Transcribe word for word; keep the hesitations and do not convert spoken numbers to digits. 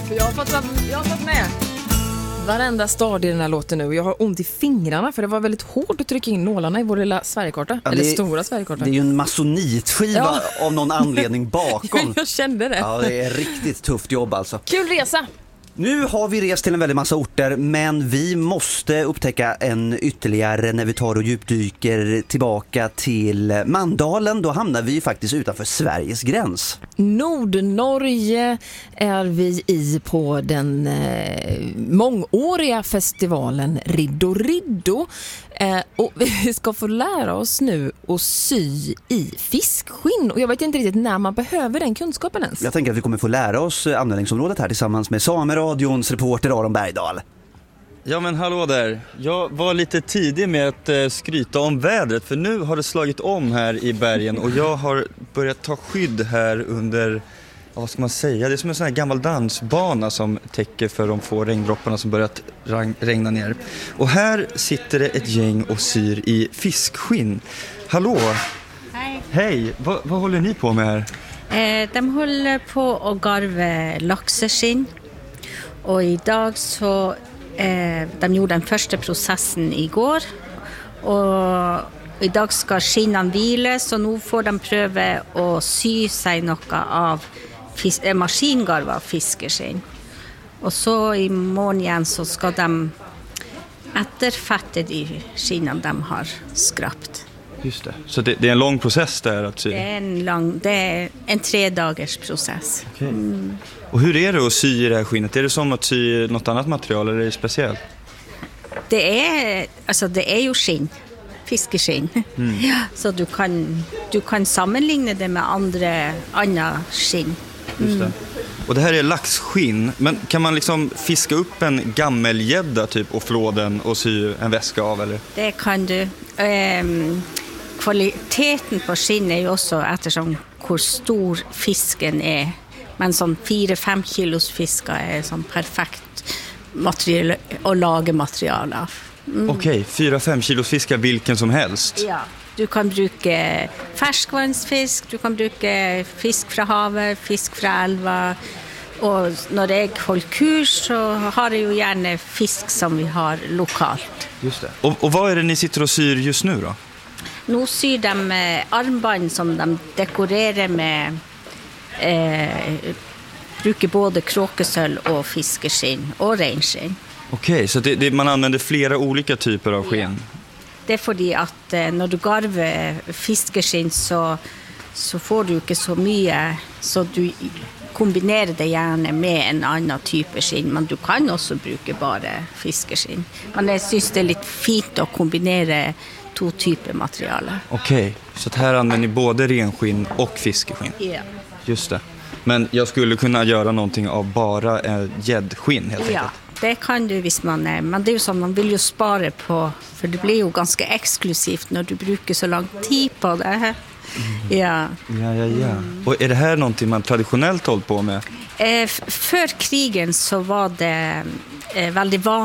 För jag har fått, jag har fått med varenda stad i den här låten nu. Och jag har ont i fingrarna för det var väldigt hårt att trycka in nålarna i vår lilla Sverigekarta. Ja, eller är, stora Sverigekarta. Det är ju en masonitskiva ja. Av någon anledning bakom. Jag kände det. Ja, det är riktigt tufft jobb alltså. Kul resa! Nu har vi rest till en väldigt massa orter, men vi måste upptäcka en ytterligare när vi tar och djupdyker tillbaka till Mandalen. Då hamnar vi ju faktiskt utanför Sveriges gräns. Nordnorge är vi i på den eh, mångåriga festivalen Riddo Riddo. Eh, och vi ska få lära oss nu att sy i fiskskinn. Och jag vet inte riktigt när man behöver den kunskapen ens. Jag tänker att vi kommer få lära oss användningsområdet här tillsammans med Sameradions reporter Aron Bergdahl. Ja men hallå där, jag var lite tidig med att eh, skryta om vädret för nu har det slagit om här i bergen och jag har börjat ta skydd här under, ja, vad ska man säga, det är som en sån här gammal dansbana som täcker för de få regndropparna som börjat regna ner. Och här sitter det ett gäng och syr i fiskskinn. Hallå! Hej! Hej, vad, vad håller ni på med här? Eh, de håller på att garva laxeskinn och idag så eh, de gjorde den första processen igår och idag ska skinnen vila så nu får de pröva att sy sig något av fis- eh, maskingarva fiskeskinn och så i morgon igen så ska de återfatta de skinnen de har skrapt. Just det. Så det, det är en lång process där att sy? Det är en lång, det är en tre dagars process. Okej. Mm. Och hur är det att sy i det här skinnet? Är det som att sy något annat material eller är det speciellt? Det är, alltså det är ju skinn, fiskeskinn. Mm. Ja, så du kan, du kan sammanligna det med andra, andra skinn. Mm. Just det. Och det här är laxskinn, men kan man liksom fiska upp en gammelgädda typ och flå den och sy en väska av eller? Det kan du. Um, kvaliteten på skinn är ju också eftersom hur stor fisken är. Men som fyra fem kilos fiskar är som perfekt material och laga material av. Mm. Okej, okay, fyra fem kilos fiskar vilken som helst? Ja. Du kan bruka färskvannsfisk, du kan bruka fisk från havet, fisk från älva. Och när jag håller kurs så har jag ju gärna fisk som vi har lokalt. Just det. Och, och vad är det ni sitter och syr just nu då? Nu syr de armband som de dekorerar med. Eh, brukar både kråkesöl och fiskeskinn och renskinn. Okej, okay, så det, det, man använder flera olika typer av skinn? Ja. Det är för att eh, när du garvar fiskeskinn så, så får du inte så mycket så du kombinerar det gärna med en annan typ av skinn. Men du kan också bruka bara fiskeskinn. Men jag syns det är lite fint att kombinera två typer av material. Okej, okay, så här använder ni både renskinn och fiskeskinn? Ja. Just det. Men jag skulle kunna göra någonting av bara äh, gäddskinn helt ja. enkelt? Det kan du visst man är, men det är ju som man vill ju spara på, för det blir ju ganska exklusivt när du brukar så lång tid på det här. Mm. Ja. Ja, ja, ja. Och är det här någonting man traditionellt hållit på med? Eh, för krigen så var det eh, väldigt vanligt